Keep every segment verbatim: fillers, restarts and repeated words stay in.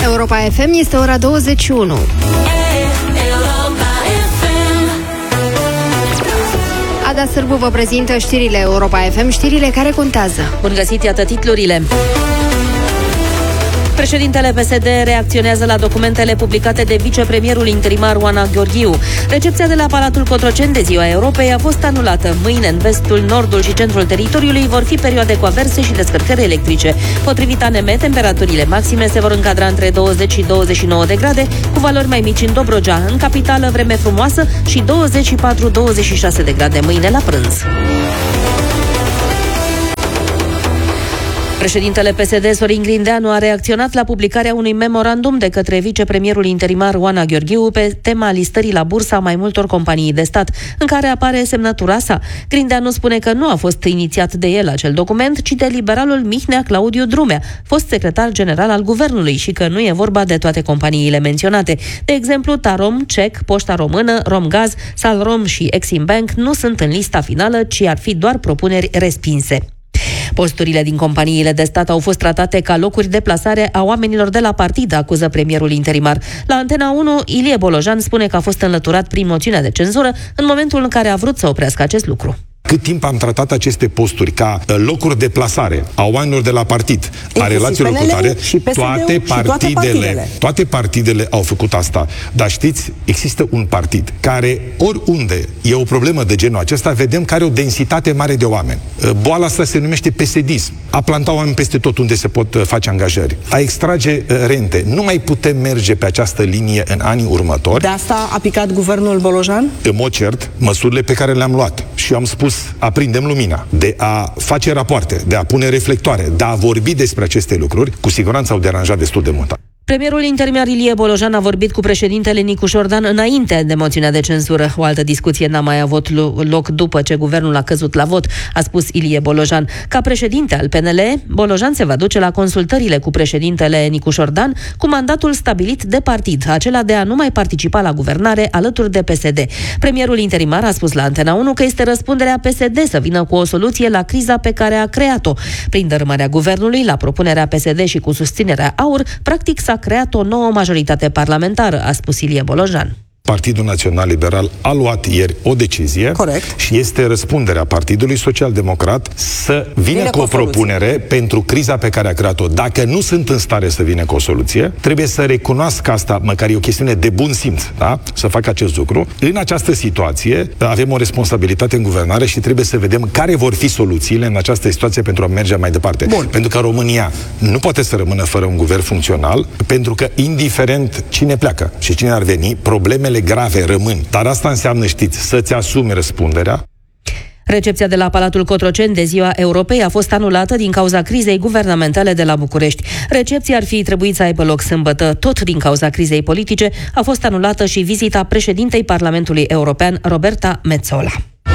Europa F M este ora douăzeci și unu. Ada Sârbu vă prezintă știrile Europa F M, știrile care contează. Bun găsit, iată titlurile. Președintele P S D reacționează la documentele publicate de vicepremierul interimar Oana Gheorghiu. Recepția de la Palatul Cotroceni de Ziua Europei a fost anulată. Mâine, în vestul, nordul și centrul teritoriului vor fi perioade cu averse și descărcări electrice. Potrivit A N M, temperaturile maxime se vor încadra între douăzeci și douăzeci și nouă de grade, cu valori mai mici în Dobrogea. În capitală, vreme frumoasă și douăzeci și patru douăzeci și șase de grade mâine la prânz. Președintele P S D, Sorin Grindeanu, a reacționat la publicarea unui memorandum de către vicepremierul interimar Oana Gheorghiu pe tema listării la bursă a mai multor companii de stat, în care apare semnătura sa. Grindeanu spune că nu a fost inițiat de el acel document, ci de liberalul Mihnea Claudiu Drumea, fost secretar general al guvernului, și că nu e vorba de toate companiile menționate. De exemplu, Tarom, C E C, Poșta Română, Romgaz, Salrom și Exim Bank nu sunt în lista finală, ci ar fi doar propuneri respinse. Posturile din companiile de stat au fost tratate ca locuri de plasare a oamenilor de la partid, acuză premierul interimar. La Antena unu, Ilie Bolojan spune că a fost înlăturat prin moțiunea de cenzură în momentul în care a vrut să oprească acest lucru. Cât timp am tratat aceste posturi ca locuri de plasare a oamenilor de la partid, a relațiilor cu tare, toate partidele, toate partidele au făcut asta. Dar știți, există un partid care, oriunde e o problemă de genul acesta, vedem că are o densitate mare de oameni. Boala asta se numește pesedism. A planta oameni peste tot unde se pot face angajări. A extrage rente. Nu mai putem merge pe această linie în anii următori. De asta a picat guvernul Bolojan? În mod cert, măsurile pe care le-am luat. Și am spus, aprindem lumina, de a face rapoarte, de a pune reflectoare, de a vorbi despre aceste lucruri, cu siguranță au deranjat destul de mult. Premierul interimar Ilie Bolojan a vorbit cu președintele Nicu Șordan înainte de moțiunea de cenzură. O altă discuție n-a mai avut loc după ce guvernul a căzut la vot, a spus Ilie Bolojan. Ca președinte al P N L, Bolojan se va duce la consultările cu președintele Nicu Șordan cu mandatul stabilit de partid, acela de a nu mai participa la guvernare alături de P S D. Premierul interimar a spus la Antena unu că este răspunderea P S D să vină cu o soluție la criza pe care a creat-o. Prin dărâmarea guvernului, la propunerea P S D și cu susținerea AUR, practic s-a creat o nouă majoritate parlamentară, a spus Ilie Bolojan. Partidul Național Liberal a luat ieri o decizie. Corect. Și este răspunderea Partidului Social-Democrat să vină Vine cu o propunere pentru criza pe care a creat-o. Dacă nu sunt în stare să vină cu o soluție, trebuie să recunoască asta, măcar e o chestiune de bun simț, da? Să facă acest lucru. În această situație avem o responsabilitate în guvernare și trebuie să vedem care vor fi soluțiile în această situație pentru a merge mai departe. Bun. Pentru că România nu poate să rămână fără un guvern funcțional, pentru că indiferent cine pleacă și cine ar veni, problemele grave rămân. Dar asta înseamnă, știți, să-ți asumi răspunderea. Recepția de la Palatul Cotroceni de Ziua Europei a fost anulată din cauza crizei guvernamentale de la București. Recepția ar fi trebuit să aibă loc sâmbătă. Tot din cauza crizei politice a fost anulată și vizita președintei Parlamentului European, Roberta Metsola.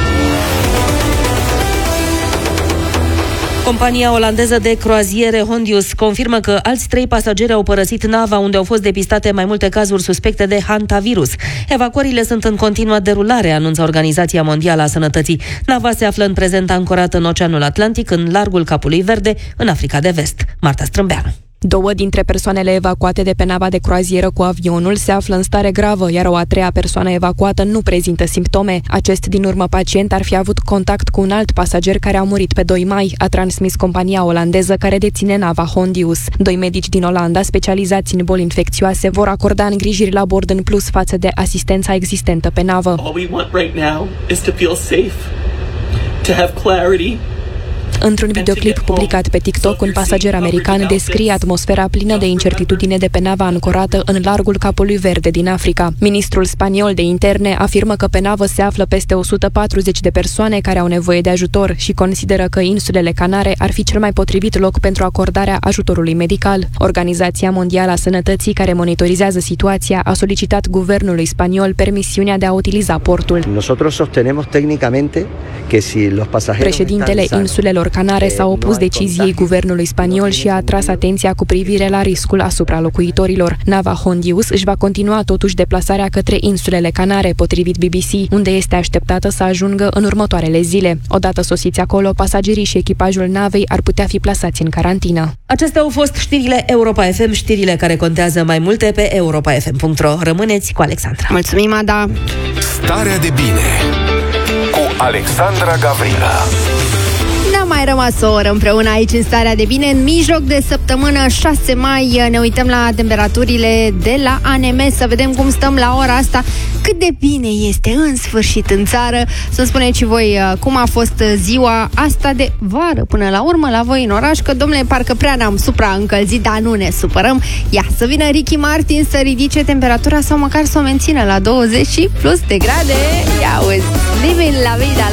Compania olandeză de croaziere Hondius confirmă că alți trei pasageri au părăsit nava unde au fost depistate mai multe cazuri suspecte de hantavirus. Evacuările sunt în continuă derulare, anunță Organizația Mondială a Sănătății. Nava se află în prezent ancorată în Oceanul Atlantic, în largul Capului Verde, în Africa de Vest. Marta Strâmbeanu. Două dintre persoanele evacuate de pe nava de croazieră cu avionul se află în stare gravă, iar o a treia persoană evacuată nu prezintă simptome. Acest din urmă pacient ar fi avut contact cu un alt pasager care a murit pe doi mai, a transmis compania olandeză care deține nava Hondius. Doi medici din Olanda, specializați în boli infecțioase, vor acorda îngrijiri la bord în plus față de asistența existentă pe navă. All we want right now is to feel safe, to have clarity. Într-un videoclip publicat pe TikTok, un pasager american descrie atmosfera plină de incertitudine de pe nava ancorată în largul Capului Verde din Africa. Ministrul spaniol de interne afirmă că pe navă se află peste o sută patruzeci de persoane care au nevoie de ajutor și consideră că insulele Canare ar fi cel mai potrivit loc pentru acordarea ajutorului medical. Organizația Mondială a Sănătății, care monitorizează situația, a solicitat guvernului spaniol permisiunea de a utiliza portul. Nosotros sostenemos técnicamente que si los pasajeros Președintele insulelor Canare s-a opus deciziei guvernului spaniol și a atras atenția cu privire la riscul asupra locuitorilor. Nava Hondius își va continua totuși deplasarea către insulele Canare, potrivit B B C, unde este așteptată să ajungă în următoarele zile. Odată sosiți acolo, pasagerii și echipajul navei ar putea fi plasați în carantină. Acestea au fost știrile Europa F M, știrile care contează mai multe pe europa f m punct r o. Rămâneți cu Alexandra. Mulțumim, Ada! Starea de bine cu Alexandra Gavrila. Ne-a mai rămas o oră împreună aici în Starea de Bine. În mijloc de săptămână, șase mai, ne uităm la temperaturile de la A N M, să vedem cum stăm la ora asta, cât de bine este în sfârșit în țară. Să-mi spuneți și voi cum a fost ziua asta de vară până la urmă la voi în oraș, că domnule, parcă prea ne-am supraîncălzit, dar nu ne supărăm. Ia, să vină Ricky Martin să ridice temperatura sau măcar să o mențină la douăzeci plus de grade. Ia uzi, living la vida